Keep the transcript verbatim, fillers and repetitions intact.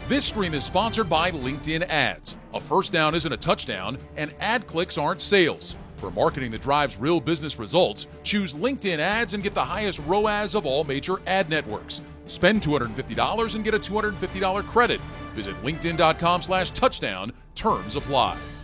This stream is sponsored by LinkedIn Ads. A first down isn't a touchdown, and ad clicks aren't sales. For marketing that drives real business results, choose LinkedIn Ads and get the highest R O A S of all major ad networks. Spend two hundred fifty dollars and get a two hundred fifty dollars credit. Visit linkedin.com slash touchdown. Terms apply.